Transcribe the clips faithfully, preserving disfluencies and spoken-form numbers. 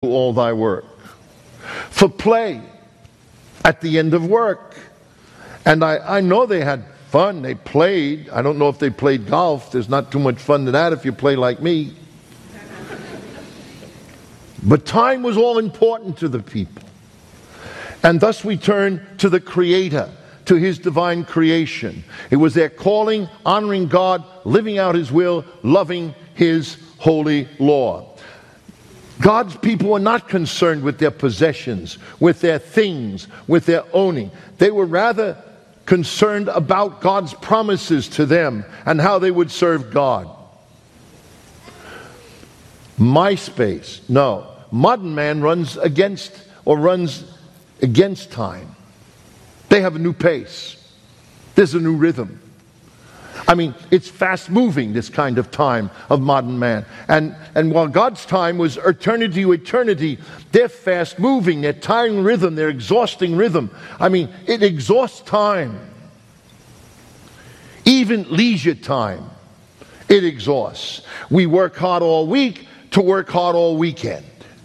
all thy work. For play at the end of work. And I, I know they had fun. They played. I don't know if they played golf. There's not too much fun to that if you play like me. But time was all important to the people. And thus we turn to the Creator, to His divine creation. It was their calling, honoring God, living out His will, loving His holy law. God's people were not concerned with their possessions, with their things, with their owning. They were rather concerned about God's promises to them and how they would serve God. MySpace, no. Modern man runs against or runs against time. They have a new pace. There's a new rhythm. I mean, it's fast moving, this kind of time of modern man. And and while God's time was eternity to eternity, they're fast moving, they're tiring rhythm, they're exhausting rhythm. I mean, it exhausts time. Even leisure time, it exhausts. We work hard all week to work hard all weekend.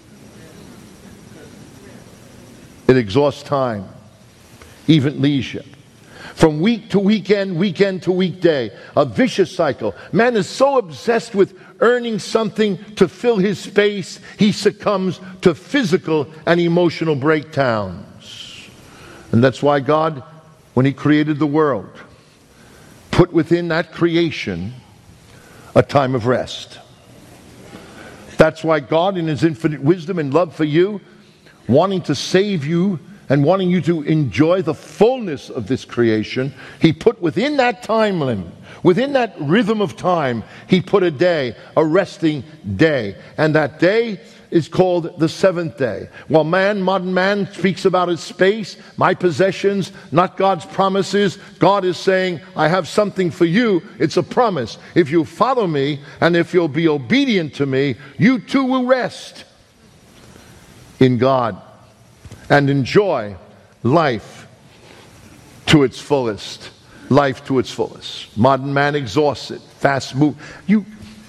It exhausts time, even leisure. From week to weekend, weekend to weekday, a vicious cycle. Man is so obsessed with earning something to fill his space, he succumbs to physical and emotional breakdowns. And that's why God, when He created the world, put within that creation a time of rest. That's why God, in His infinite wisdom and love for you, wanting to save you and wanting you to enjoy the fullness of this creation, He put within that time limit, within that rhythm of time, He put a day, a resting day. And that day is called the seventh day. While man, modern man, speaks about his space, my possessions, not God's promises, God is saying, I have something for you. It's a promise. If you follow me and if you'll be obedient to me, you too will rest in God and enjoy life to its fullest. Life to its fullest. Modern man exhausted, fast move. You,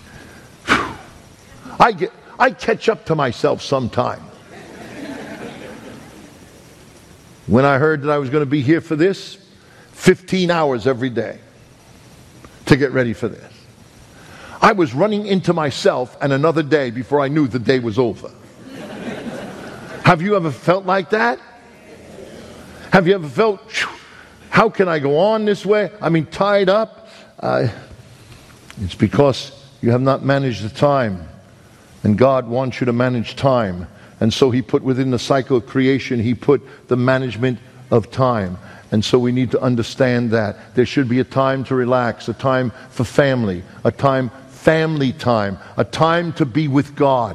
I get, I catch up to myself sometime. When I heard that I was going to be here for this, fifteen hours every day to get ready for this. I was running into myself and another day before I knew the day was over. Have you ever felt like that? Have you ever felt, how can I go on this way? I mean, tied up. Uh, it's because you have not managed the time. And God wants you to manage time. And so He put within the cycle of creation, He put the management of time. And so we need to understand that. There should be a time to relax, a time for family, a time, family time, a time to be with God.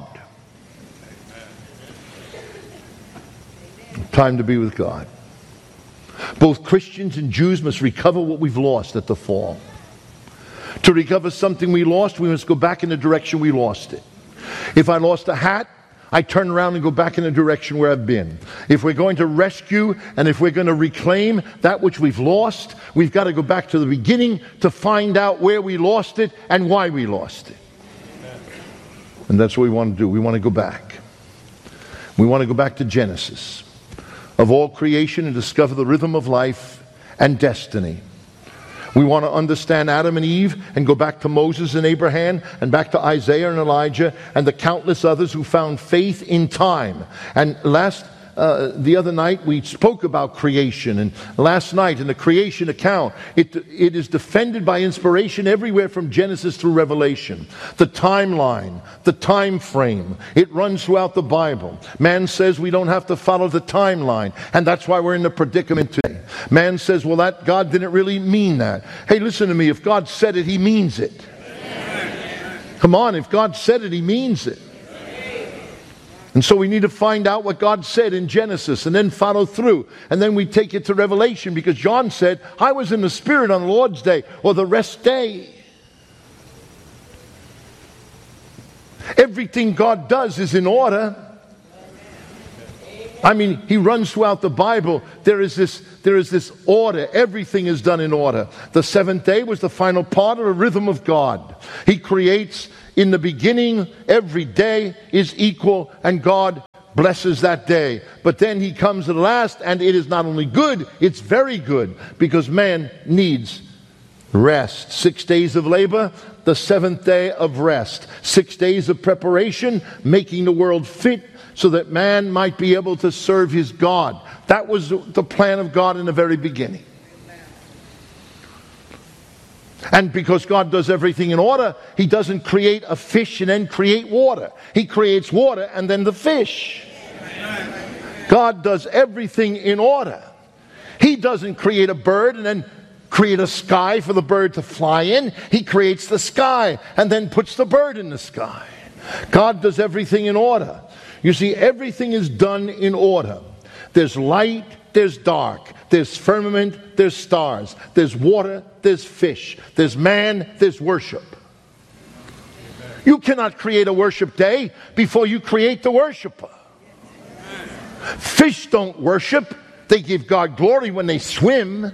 Time to be with God. Both Christians and Jews must recover what we've lost at the fall. To recover something we lost, we must go back in the direction we lost it. If I lost a hat, I turn around and go back in the direction where I've been. If we're going to rescue and if we're going to reclaim that which we've lost, we've got to go back to the beginning to find out where we lost it and why we lost it. And that's what we want to do. We want to go back. We want to go back to Genesis of all creation and discover the rhythm of life and destiny. We want to understand Adam and Eve and go back to Moses and Abraham and back to Isaiah and Elijah and the countless others who found faith in time. And last Uh, the other night we spoke about creation, and last night in the creation account, it, it is defended by inspiration everywhere from Genesis through Revelation. The timeline, the time frame, it runs throughout the Bible. Man says we don't have to follow the timeline, and that's why we're in the predicament today. Man says, well, that God didn't really mean that. Hey, listen to me, if God said it, He means it. Come on, if God said it, He means it. And so we need to find out what God said in Genesis and then follow through. And then we take it to Revelation, because John said, I was in the Spirit on the Lord's day, or the rest day. Everything God does is in order. I mean, He runs throughout the Bible. There is this, there is this order. Everything is done in order. The seventh day was the final part of the rhythm of God. He creates in the beginning. Every day is equal, and God blesses that day. But then he comes at last, and it is not only good, it's very good, because man needs rest. Six days of labor, the seventh day of rest. Six days of preparation, making the world fit so that man might be able to serve his God. That was the plan of God in the very beginning. And because God does everything in order, he doesn't create a fish and then create water. He creates water and then the fish. God does everything in order. He doesn't create a bird and then create a sky for the bird to fly in. He creates the sky and then puts the bird in the sky. God does everything in order. You see, everything is done in order. There's light, there's dark. There's firmament, there's stars. There's water, there's fish. There's man, there's worship. You cannot create a worship day before you create the worshiper. Fish don't worship. They give God glory when they swim.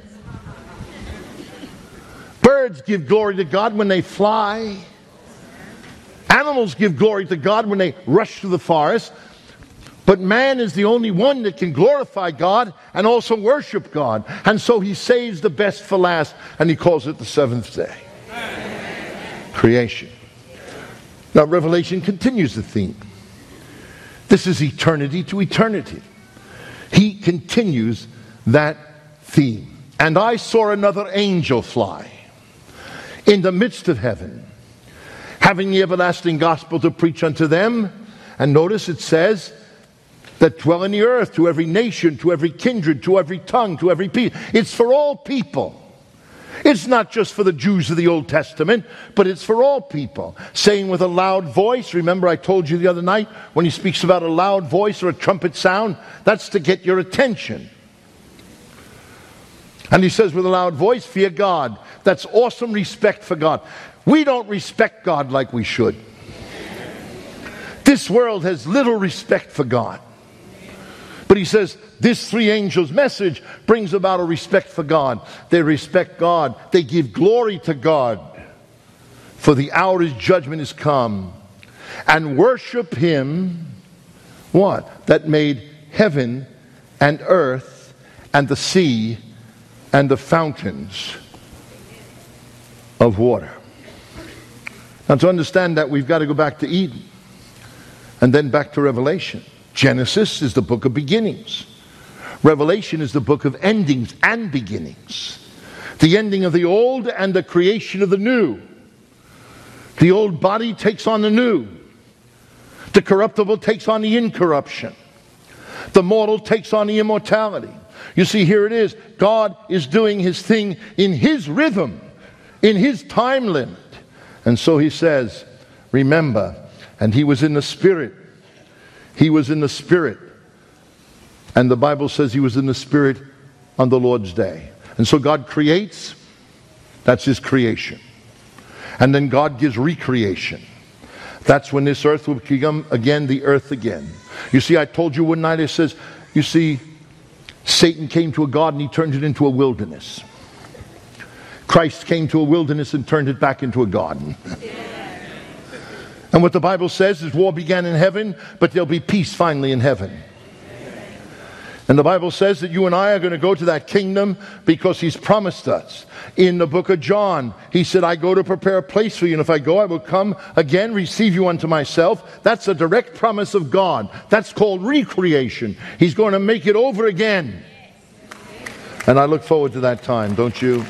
Birds give glory to God when they fly. Animals give glory to God when they rush through the forest. But man is the only one that can glorify God and also worship God. And so he saves the best for last, and he calls it the seventh day. Creation. Now Revelation continues the theme. This is eternity to eternity. He continues that theme. And I saw another angel fly in the midst of heaven, having the everlasting gospel to preach unto them. And notice it says, that dwell in the earth, to every nation, to every kindred, to every tongue, to every people. It's for all people. It's not just for the Jews of the Old Testament, but it's for all people. Saying with a loud voice, remember I told you the other night, when he speaks about a loud voice or a trumpet sound, that's to get your attention. And he says with a loud voice, fear God. That's awesome respect for God. We don't respect God like we should. This world has little respect for God. But he says, this three angels' message brings about a respect for God. They respect God. They give glory to God. For the hour of his judgment is come. And worship him, what? That made heaven and earth and the sea and the fountains of water. Now to understand that, we've got to go back to Eden. And then back to Revelation. Genesis is the book of beginnings. Revelation is the book of endings and beginnings. The ending of the old and the creation of the new. The old body takes on the new. The corruptible takes on the incorruption. The mortal takes on the immortality. You see, here it is. God is doing his thing in his rhythm, in his time limit. And so he says, remember, and he was in the Spirit. He was in the Spirit. And the Bible says he was in the Spirit on the Lord's day. And so God creates. That's his creation. And then God gives recreation. That's when this earth will become again the earth again. You see, I told you one night, it says, you see, Satan came to a garden, he turned it into a wilderness. Christ came to a wilderness and turned it back into a garden. And what the Bible says is war began in heaven, but there'll be peace finally in heaven. And the Bible says that you and I are going to go to that kingdom because he's promised us. In the book of John, he said, I go to prepare a place for you, and if I go, I will come again, receive you unto myself. That's a direct promise of God. That's called recreation. He's going to make it over again. And I look forward to that time, don't you?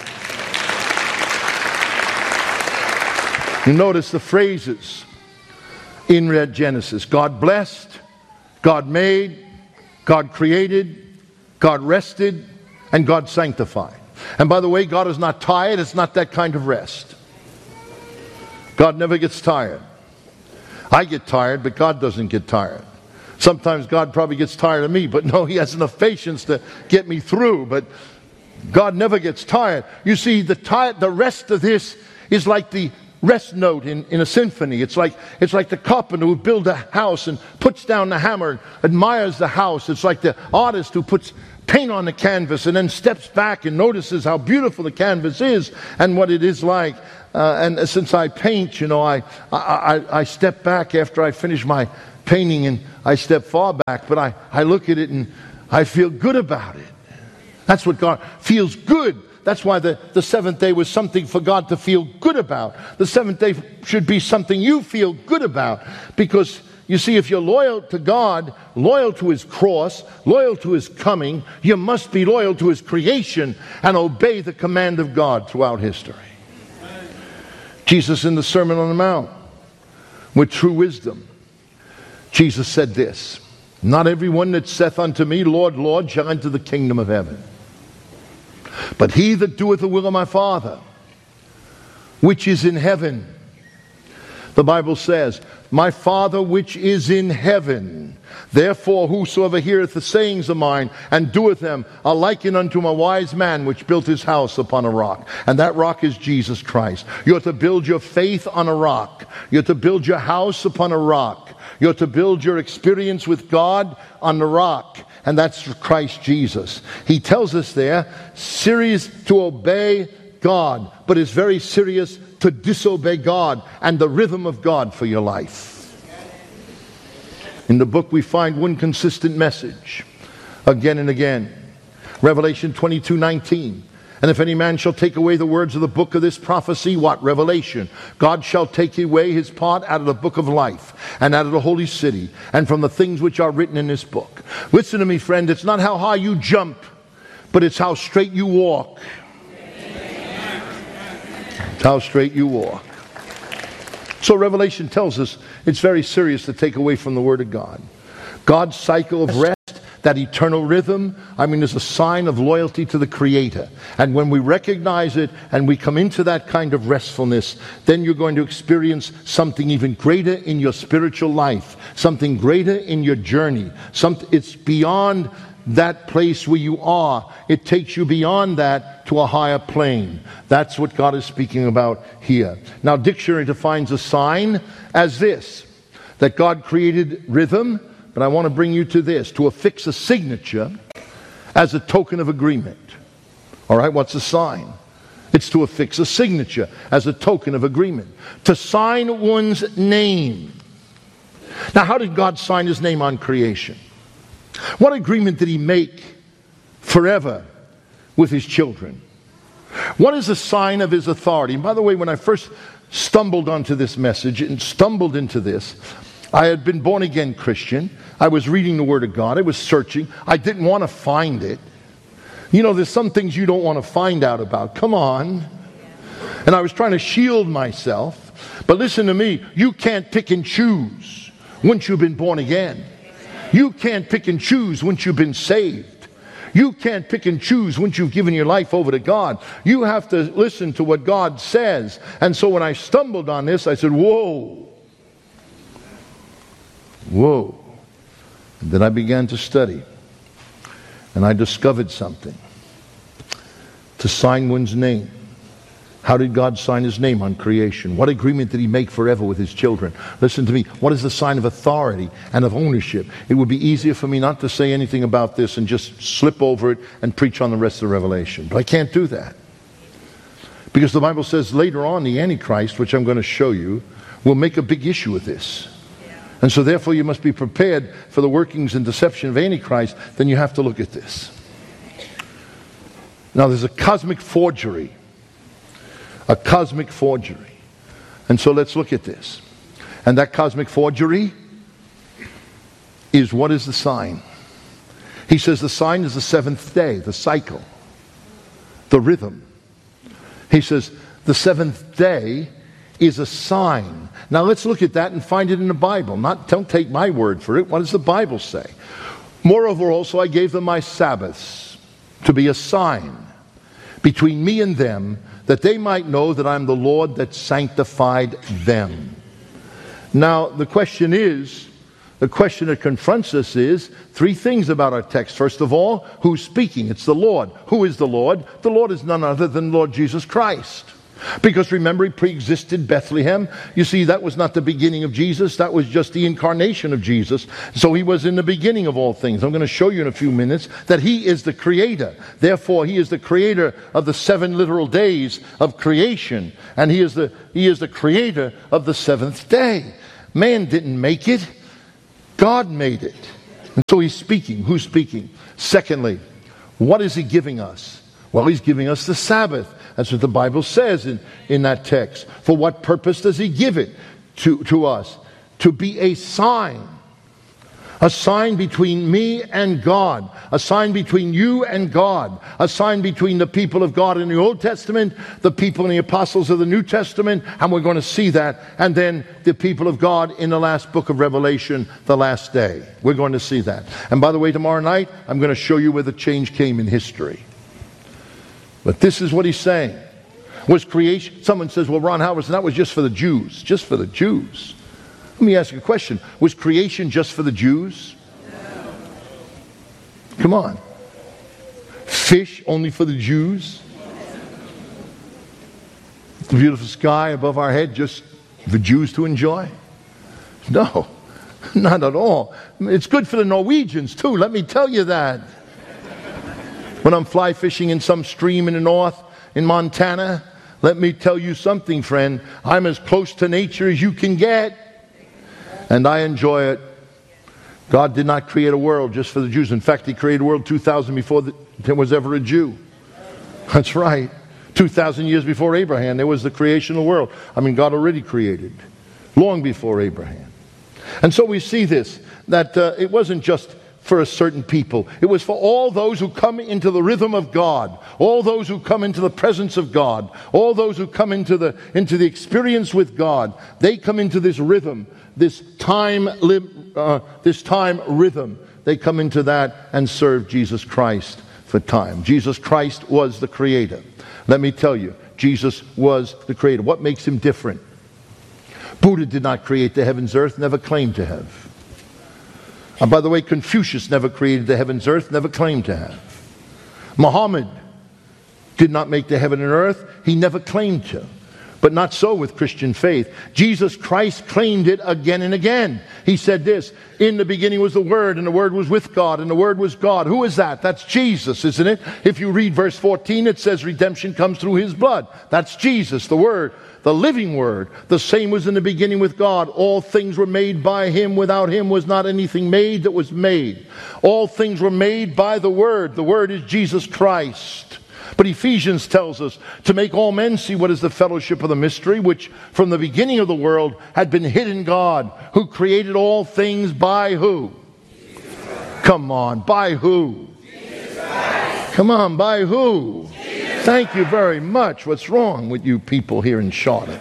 You notice the phrases in Genesis. God blessed, God made, God created, God rested, and God sanctified. And by the way, God is not tired. It's not that kind of rest. God never gets tired. I get tired, but God doesn't get tired. Sometimes God probably gets tired of me, but no, he has enough patience to get me through. But God never gets tired. You see, the, ti- the rest of this is like the rest note in, in a symphony. It's like it's like the carpenter who builds a house and puts down the hammer and admires the house. It's like the artist who puts paint on the canvas and then steps back and notices how beautiful the canvas is and what it is like. Uh, and since I paint, you know, I, I, I, I step back after I finish my painting and I step far back, but I, I look at it and I feel good about it. That's what God feels good. That's why the, the seventh day was something for God to feel good about. The seventh day should be something you feel good about. Because, you see, if you're loyal to God, loyal to His cross, loyal to His coming, you must be loyal to His creation and obey the command of God throughout history. Jesus in the Sermon on the Mount, with true wisdom, Jesus said this, "Not everyone that saith unto me, Lord, Lord, shall enter the kingdom of heaven, but he that doeth the will of my Father, which is in heaven." The Bible says, "My Father which is in heaven. Therefore whosoever heareth the sayings of mine, and doeth them, are likened unto a wise man which built his house upon a rock." And that rock is Jesus Christ. You're to build your faith on a rock. You're to build your house upon a rock. You're to build your experience with God on the rock. And that's Christ Jesus. He tells us there, serious to obey God, but is very serious to disobey God and the rhythm of God for your life. In the book we find one consistent message again and again. Revelation twenty-two nineteen. "And if any man shall take away the words of the book of this prophecy," what? Revelation. "God shall take away his part out of the book of life, and out of the holy city, and from the things which are written in this book." Listen to me, friend. It's not how high you jump, but it's how straight you walk. It's how straight you walk. So Revelation tells us it's very serious to take away from the Word of God. God's cycle of rest, that eternal rhythm, I mean, is a sign of loyalty to the Creator. And when we recognize it and we come into that kind of restfulness, then you're going to experience something even greater in your spiritual life, something greater in your journey. Some, it's beyond that place where you are. It takes you beyond that to a higher plane. That's what God is speaking about here. Now, dictionary defines a sign as this, that God created rhythm, but I want to bring you to this, to affix a signature as a token of agreement. All right, what's a sign? It's to affix a signature as a token of agreement. To sign one's name. Now, how did God sign His name on creation? What agreement did He make forever with His children? What is a sign of His authority? And by the way, when I first stumbled onto this message and stumbled into this, I had been born again Christian. I was reading the Word of God. I was searching. I didn't want to find it. You know, there's some things you don't want to find out about. Come on. And I was trying to shield myself. But listen to me. You can't pick and choose once you've been born again. You can't pick and choose once you've been saved. You can't pick and choose once you've given your life over to God. You have to listen to what God says. And so when I stumbled on this, I said, whoa. Whoa. And then I began to study. And I discovered something. To sign one's name. How did God sign His name on creation? What agreement did He make forever with His children? Listen to me. What is the sign of authority and of ownership? It would be easier for me not to say anything about this and just slip over it and preach on the rest of the Revelation. But I can't do that. Because the Bible says later on the Antichrist, which I'm going to show you, will make a big issue with this. And so therefore you must be prepared for the workings and deception of Antichrist. Then you have to look at this. Now there's a cosmic forgery. A cosmic forgery. And so let's look at this. And that cosmic forgery is, what is the sign? He says the sign is the seventh day, the cycle, the rhythm. He says the seventh day is a sign. Now let's look at that and find it in the Bible. Not, don't take my word for it. What does the Bible say? Moreover also I gave them my Sabbaths to be a sign between me and them, that they might know that I'm the Lord that sanctified them. Now, the question is, the question that confronts us is three things about our text. First of all, who's speaking? It's the Lord. Who is the Lord? The Lord is none other than Lord Jesus Christ. Because remember, He pre-existed Bethlehem. You see, that was not the beginning of Jesus. That was just the incarnation of Jesus. So He was in the beginning of all things. I'm going to show you in a few minutes that He is the Creator. Therefore, He is the Creator of the seven literal days of creation. And He is the, he is the Creator of the seventh day. Man didn't make it. God made it. And so he's speaking. Who's speaking? Secondly, what is he giving us? Well, he's giving us the Sabbath. That's what the Bible says in, in that text. For what purpose does he give it to, to us? To be a sign. A sign between me and God. A sign between you and God. A sign between the people of God in the Old Testament, the people and the apostles of the New Testament, and we're going to see that. And then the people of God in the last book of Revelation, the last day. We're going to see that. And by the way, tomorrow night, I'm going to show you where the change came in history. But this is what he's saying. Was creation... Someone says, well, Ron Halverson, that was just for the Jews. Just for the Jews. Let me ask you a question. Was creation just for the Jews? No. Come on. Fish only for the Jews? The beautiful sky above our head just for Jews to enjoy? No, not at all. It's good for the Norwegians too, let me tell you that. When I'm fly fishing in some stream in the north, in Montana, let me tell you something, friend. I'm as close to nature as you can get. And I enjoy it. God did not create a world just for the Jews. In fact, he created a world two thousand before there was ever a Jew. That's right. two thousand years before Abraham, there was the creation of the world. I mean, God already created. Long before Abraham. And so we see this, that uh, it wasn't just for a certain people. It was for all those who come into the rhythm of God, all those who come into the presence of God, all those who come into the into the experience with God. They come into this rhythm, this time uh, this time rhythm. They come into that and serve Jesus Christ for time. Jesus Christ was the creator. Let me tell you, Jesus was the creator. What makes him different? Buddha did not create the heavens, earth, never claimed to have. And by the way, Confucius never created the heavens, earth, never claimed to have. Muhammad did not make the heaven and earth, he never claimed to. But not so with Christian faith. Jesus Christ claimed it again and again. He said this, in the beginning was the Word, and the Word was with God, and the Word was God. Who is that? That's Jesus, isn't it? If you read verse fourteen, it says redemption comes through his blood. That's Jesus, the Word, the living Word. The same was in the beginning with God. All things were made by him. Without him was not anything made that was made. All things were made by the Word. The Word is Jesus Christ. But Ephesians tells us to make all men see what is the fellowship of the mystery, which from the beginning of the world had been hid in God, who created all things by who? Come on, by who? Come on, by who? Thank you very much. What's wrong with you people here in Charlotte?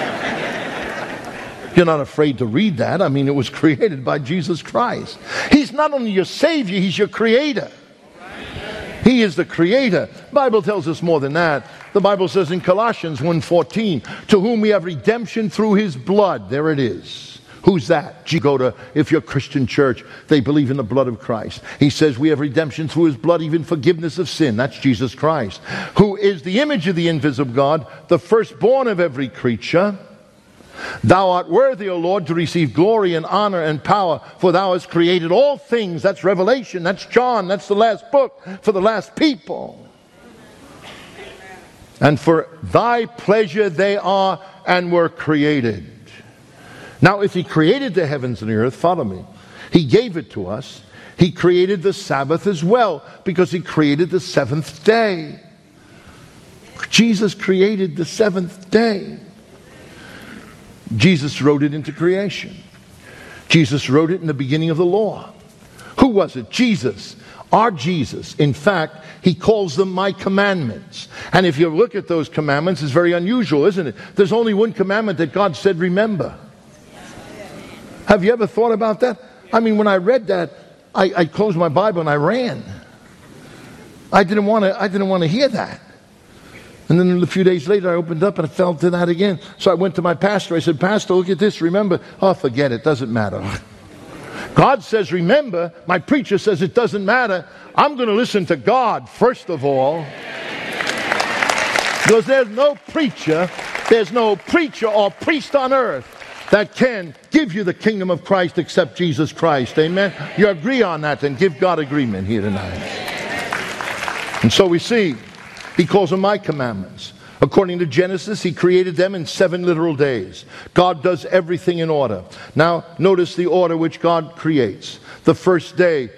You're not afraid to read that. I mean, it was created by Jesus Christ. He's not only your Savior, he's your Creator. He is the Creator. The Bible tells us more than that. The Bible says in Colossians one fourteen, to whom we have redemption through his blood. There it is. Who's that? You go to, if you're a Christian church, they believe in the blood of Christ. He says we have redemption through his blood, even forgiveness of sin. That's Jesus Christ. Who is the image of the invisible God, the firstborn of every creature. Thou art worthy, O Lord, to receive glory and honor and power, for thou hast created all things. That's Revelation, that's John, that's the last book for the last people. And for thy pleasure they are and were created. Now, if he created the heavens and the earth, follow me, he gave it to us. He created the Sabbath as well, because he created the seventh day. Jesus created the seventh day. Jesus wrote it into creation. Jesus wrote it in the beginning of the law. Who was it? Jesus. Our Jesus. In fact, he calls them my commandments. And if you look at those commandments, it's very unusual, isn't it? There's only one commandment that God said, remember. Have you ever thought about that? I mean, when I read that, I, I closed my Bible and I ran. I didn't want to, I didn't want to hear that. And then a few days later, I opened up and I fell to that again. So I went to my pastor. I said, Pastor, look at this. Remember? Oh, forget it. Doesn't matter. God says, remember. My preacher says it doesn't matter. I'm going to listen to God, first of all. Because there's no preacher, there's no preacher or priest on earth that can give you the kingdom of Christ except Jesus Christ. Amen? You agree on that, then give God agreement here tonight. And so we see, he calls them my commandments. According to Genesis, he created them in seven literal days. God does everything in order. Now, notice the order which God creates. The first day